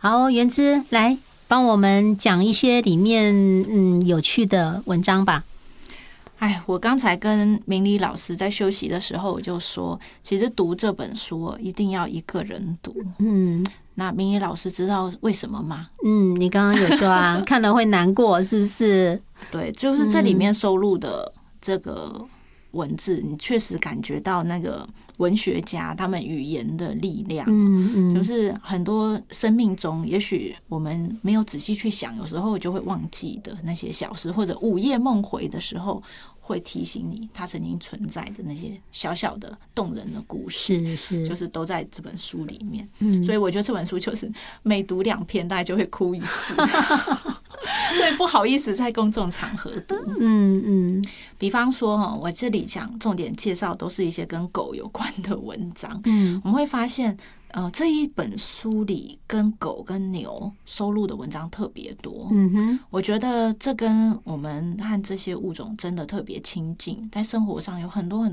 好，元之来帮我们讲一些里面有趣的文章吧。 我刚才跟明理老师在休息的时候，我就说，其实读这本书一定要一个人读。那明理老师知道为什么吗？ 你刚刚有说啊，看了会难过，是不是？ 对，就是这里面收录的这个文字，你确实感觉到那个文学家他们语言的力量。就是很多生命中，也许我们没有仔细去想，有时候就会忘记的那些小事，或者午夜梦回的时候，会提醒你他曾经存在的那些小小的动人的故事， 是就是都在这本书里面。所以我觉得这本书就是每读2篇，大概就会哭一次。对，不好意思在公众场合读。比方说我这里讲重点介绍都是一些跟狗有关的文章。我们会发现这一本书里跟狗跟牛收录的文章特别多。我觉得这跟我们和这些物种真的特别亲近，在生活上有很多很多